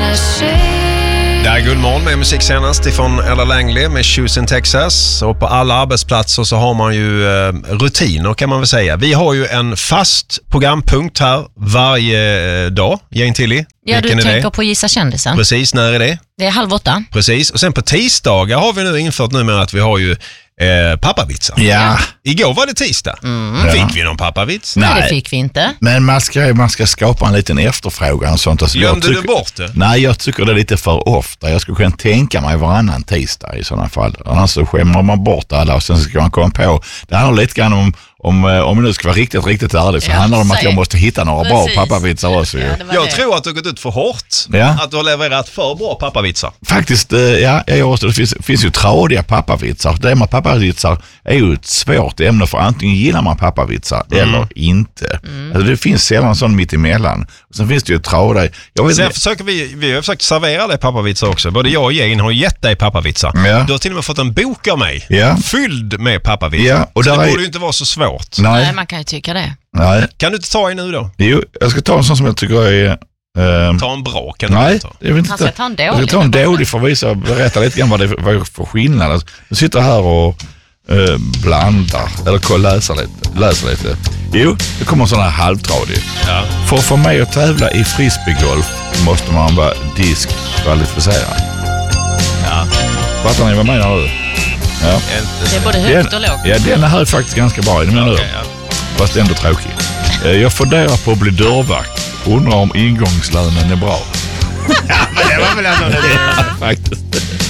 Det är Guldmorgon med musik senast ifrån Ella Langley med Shoes in Texas. Och på alla arbetsplatser så har man ju rutiner kan man väl säga. Vi har ju en fast programpunkt här varje dag. Jane Tilly. Ja, du tänker på Gissa kändisen. Precis, när är det? Det är 7:30. Precis, och sen på tisdagar har vi nu infört med att vi har ju pappavitsar. Ja. Igår var det tisdag. Fick vi någon pappavits? Nej, det fick vi inte. Men man ska skapa en liten efterfrågan och sånt. Alltså, Glömde du bort det? Nej, jag tycker det är lite för ofta. Jag skulle kunna tänka mig varannan tisdag i sådana fall. Annars så skämmer man bort alla och sen ska man komma på. Det handlar lite grann om vi nu ska vara riktigt ärlig så handlar det om att jag måste hitta några bra pappavitsar också. Ja, jag tror att du har gått ut för hårt. Ja. Att du har levererat för bra pappavitsar. Faktiskt, det finns ju tradiga pappavitsar. Det med pappavitsar är ju ett svårt ämne för antingen gillar man pappavitsar eller inte. Alltså, det finns sällan sån mitt emellan. Och sen finns det ju tradiga. Sen försöker vi har försökt servera dig pappavitsar också. Både jag och Jane har gett dig pappavitsar. Ja. Du har till och med fått en bok av mig. Ja. Fylld med pappavitsar. Ja. Och så det borde ju inte vara så svårt. Nej, man kan ju tycka det. Nej. Kan du inte ta en nu då? Jo, jag ska ta en sån som jag tycker är... Ta en bra, kan du nej, ta? Jag vill inte ska ta en dålig. Jag ska ta en dålig för att berätta lite grann vad det är för skillnad. Alltså, jag sitter här och blandar, eller läser lite. Jo, det kommer en sån här halvtradig. Ja. För att få mig att tävla i frisbeegolf måste man vara diskvalificerad. Ja. Fattar ni vad jag menar nu? Ja. Det är både högt och lågt. Ja, den här är faktiskt ganska bra i det menar fast ändå tråkig. Jag funderar på att bli dörrvakt. Undrar om ingångslönen är bra. Ja, men det var väl ändå det. Ja, faktiskt.